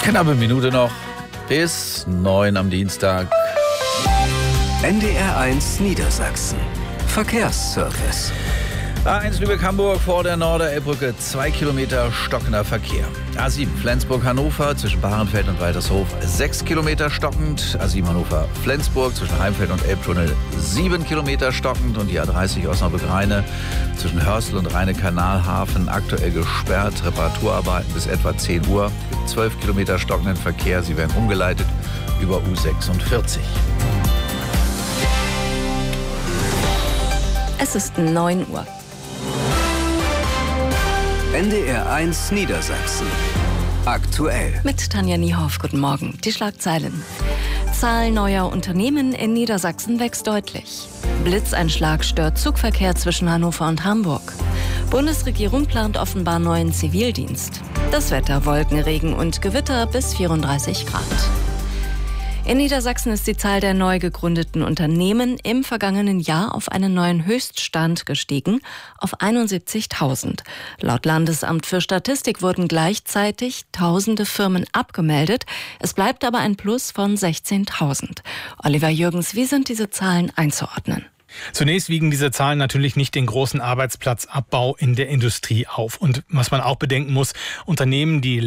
Knappe Minute noch bis 9 am Dienstag. NDR1 Niedersachsen. Verkehrsservice. A1 Lübeck-Hamburg vor der Norderelbbrücke, 2 Kilometer stockender Verkehr. A7 Flensburg-Hannover zwischen Bahrenfeld und Waltershof, 6 Kilometer stockend. A7 Hannover-Flensburg zwischen Heimfeld und Elbtunnel, 7 Kilometer stockend. Und die A30 Osnabrück-Rheine zwischen Hörstel und Rheine-Kanalhafen aktuell gesperrt. Reparaturarbeiten bis etwa 10 Uhr. 12 Kilometer stockenden Verkehr. Sie werden umgeleitet über U46. Es ist 9 Uhr. NDR1 Niedersachsen. Aktuell. Mit Tanja Niehoff, guten Morgen. Die Schlagzeilen. Zahl neuer Unternehmen in Niedersachsen wächst deutlich. Blitzeinschlag stört Zugverkehr zwischen Hannover und Hamburg. Bundesregierung plant offenbar neuen Zivildienst. Das Wetter: Wolken, Regen und Gewitter bis 34 Grad. In Niedersachsen ist die Zahl der neu gegründeten Unternehmen im vergangenen Jahr auf einen neuen Höchststand gestiegen, auf 71.000. Laut Landesamt für Statistik wurden gleichzeitig tausende Firmen abgemeldet. Es bleibt aber ein Plus von 16.000. Oliver Jürgens, wie sind diese Zahlen einzuordnen? Zunächst wiegen diese Zahlen natürlich nicht den großen Arbeitsplatzabbau in der Industrie auf. Und was man auch bedenken muss, Unternehmen, die